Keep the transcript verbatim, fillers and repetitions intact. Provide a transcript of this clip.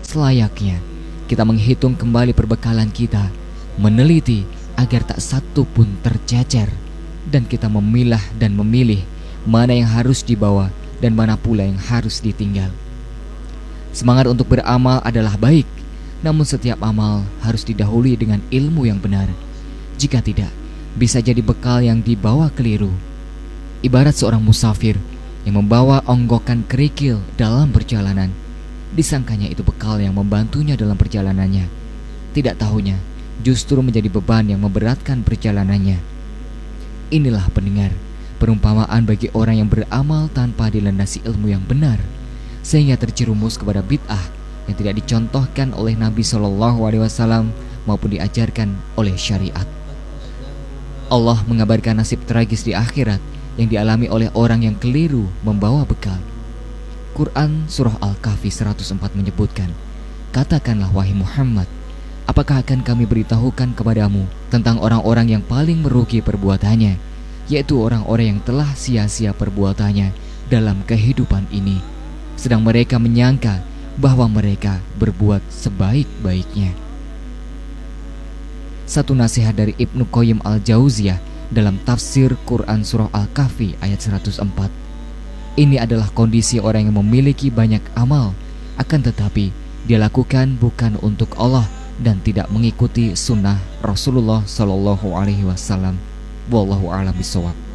Selayaknya kita menghitung kembali perbekalan kita, meneliti agar tak satu pun tercecer, dan kita memilah dan memilih mana yang harus dibawa dan mana pula yang harus ditinggal. Semangat untuk beramal adalah baik, namun setiap amal harus didahului dengan ilmu yang benar. Jika tidak, bisa jadi bekal yang dibawa keliru. Ibarat seorang musafir yang membawa onggokan kerikil dalam perjalanan. Disangkanya itu bekal yang membantunya dalam perjalanannya. Tidak tahunya, justru menjadi beban yang memberatkan perjalanannya. Inilah pendengar, perumpamaan bagi orang yang beramal tanpa dilandasi ilmu yang benar, sehingga terjerumus kepada bid'ah yang tidak dicontohkan oleh Nabi shallallahu alaihi wasallam maupun diajarkan oleh syariat. Allah mengabarkan nasib tragis di akhirat yang dialami oleh orang yang keliru membawa bekal. Quran Surah Al-Kahfi seratus empat menyebutkan, "Katakanlah wahai Muhammad, apakah akan kami beritahukan kepadamu tentang orang-orang yang paling merugi perbuatannya, yaitu orang-orang yang telah sia-sia perbuatannya dalam kehidupan ini, sedang mereka menyangka bahwa mereka berbuat sebaik-baiknya." Satu nasihat dari Ibnu Qayyim Al-Jauziyah dalam tafsir Quran Surah Al-Kahfi ayat seratus empat. Ini adalah kondisi orang yang memiliki banyak amal, akan tetapi dia lakukan bukan untuk Allah dan tidak mengikuti sunnah Rasulullah Shallallahu Alaihi Wasallam. Wallahu a'lam bishawab.